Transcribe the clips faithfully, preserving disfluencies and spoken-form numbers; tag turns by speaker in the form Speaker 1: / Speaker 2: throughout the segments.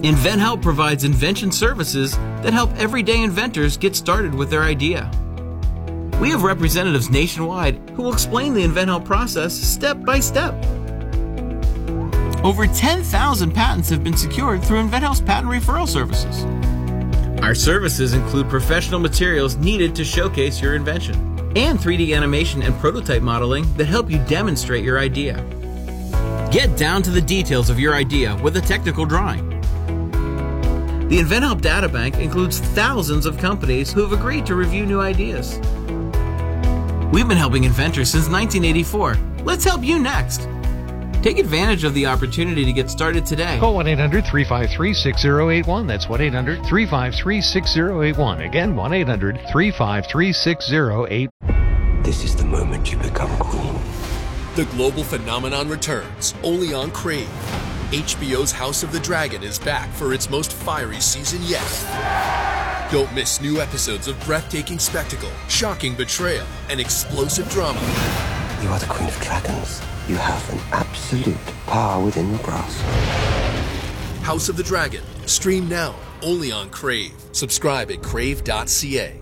Speaker 1: InventHelp provides invention services that help everyday inventors get started with their idea. We have representatives nationwide who will explain the InventHelp process step by step. Over ten thousand patents have been secured through InventHelp's patent referral services. Our services include professional materials needed to showcase your invention and three D animation and prototype modeling that help you demonstrate your idea. Get down to the details of your idea with a technical drawing. The InventHelp Databank includes thousands of companies who have agreed to review new ideas. We've been helping inventors since nineteen eighty-four. Let's help you next. Take advantage of the opportunity to get started today.
Speaker 2: Call one eight hundred three five three six zero eight one. That's one eight hundred three five three six zero eight one. Again, one eight hundred three five three six zero eight one.
Speaker 3: This is the moment you become queen.
Speaker 4: The global phenomenon returns, only on Crave. H B O's House of the Dragon is back for its most fiery season yet. Don't miss new episodes of breathtaking spectacle, shocking betrayal, and explosive drama.
Speaker 3: You are the Queen of Dragons. You have an absolute power within your grasp.
Speaker 4: House of the Dragon. Stream now, only on Crave. Subscribe at crave dot c a.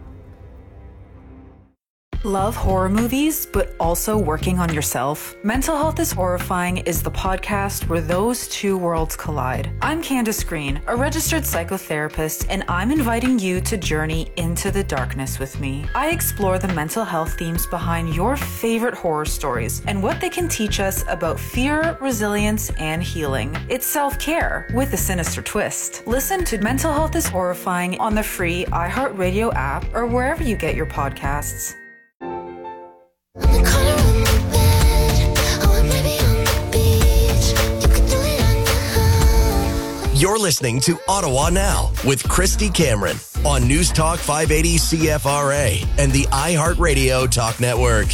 Speaker 5: Love horror movies, but also working on yourself? Mental Health is Horrifying is the podcast where those two worlds collide. I'm Candace Green, a registered psychotherapist, and I'm inviting you to journey into the darkness with me. I explore the mental health themes behind your favorite horror stories and what they can teach us about fear, resilience, and healing. It's self-care with a sinister twist. Listen to Mental Health is Horrifying on the free iHeartRadio app or wherever you get your podcasts.
Speaker 6: You're listening to Ottawa Now with Christy Cameron on News Talk five eighty C F R A and the iHeartRadio Talk Network.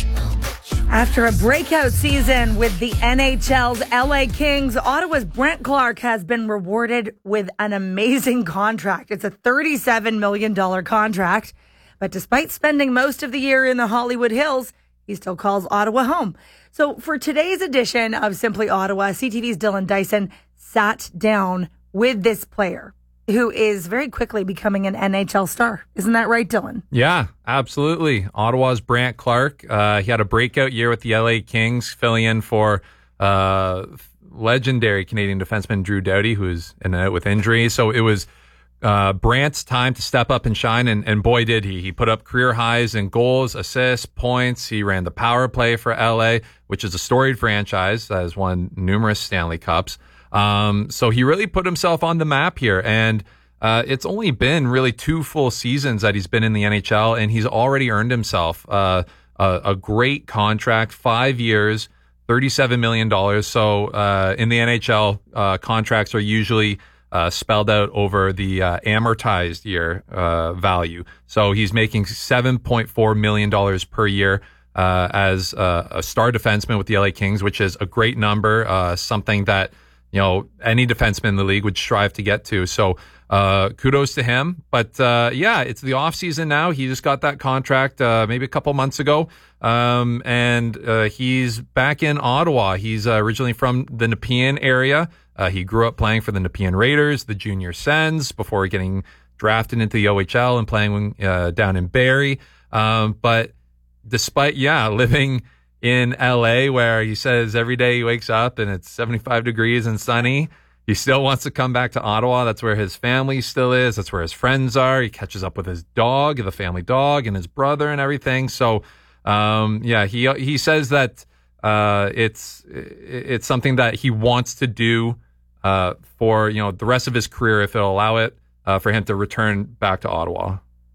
Speaker 7: After a breakout season with the N H L's L A Kings, Ottawa's Brent Clark has been rewarded with an amazing contract. It's a thirty-seven million dollars contract, but despite spending most of the year in the Hollywood Hills, he still calls Ottawa home. So for today's edition of Simply Ottawa, C T V's Dylan Dyson sat down with this player who is very quickly becoming an N H L star. Isn't that right, Dylan?
Speaker 8: Yeah, absolutely. Ottawa's Brant Clark. Uh, he had a breakout year with the L A Kings, filling in for uh, legendary Canadian defenseman Drew Doughty, who's in and out with injuries. So it was uh, Brant's time to step up and shine, and, and boy, did he. He put up career highs in goals, assists, points. He ran the power play for L A, which is a storied franchise that has won numerous Stanley Cups. Um, so he really put himself on the map here, and uh, it's only been really two full seasons that he's been in the N H L, and he's already earned himself uh, a, a great contract, five years, thirty-seven million dollars. So uh, in the N H L, uh, contracts are usually uh, spelled out over the uh, amortized year uh, value. So he's making seven point four million dollars per year uh, as uh, a star defenseman with the L A Kings, which is a great number, uh, something that you know, any defenseman in the league would strive to get to. So uh, kudos to him. But uh, yeah, it's the off season now. He just got that contract uh, maybe a couple months ago. Um, and uh, he's back in Ottawa. He's uh, originally from the Nepean area. Uh, he grew up playing for the Nepean Raiders, the Junior Sens, before getting drafted into the O H L and playing uh, down in Barrie. Um, but despite, yeah, living in L A, where he says every day he wakes up and it's seventy-five degrees and sunny, he still wants to come back to Ottawa. That's where his family still is. That's where his friends are. He catches up with his dog, the family dog, and his brother and everything. So, um, yeah, he he says that uh, it's it's something that he wants to do uh, for you know the rest of his career, if it'll allow it, uh, for him to return back to Ottawa.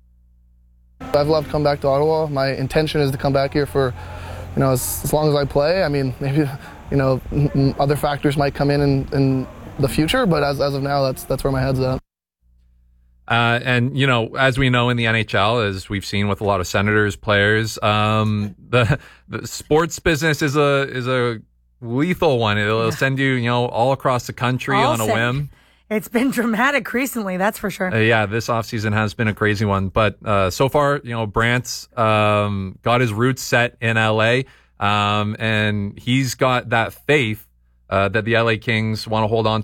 Speaker 9: I've loved coming back to Ottawa. My intention is to come back here for, you know, as, as long as I play. I mean, maybe, you know, m- other factors might come in, in in the future, but as as of now, that's that's where my head's at.
Speaker 8: Uh, and, you know, as we know in the N H L, as we've seen with a lot of Senators players, um, the, the sports business is a is a lethal one. It'll send you, you know, all across the country
Speaker 7: All
Speaker 8: on a
Speaker 7: set.
Speaker 8: whim.
Speaker 7: It's been dramatic recently, that's for sure.
Speaker 8: Uh, yeah, this offseason has been a crazy one. But uh, so far, you know, Brant's um, got his roots set in L A, um, and he's got that faith uh, that the L A Kings want to hold on